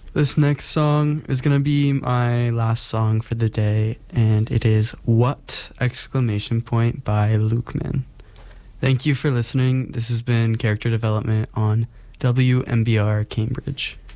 This next song is going to be my last song for the day, and it is What! Exclamation point by Lukeman. Thank you for listening. This has been Character Development on WMBR Cambridge.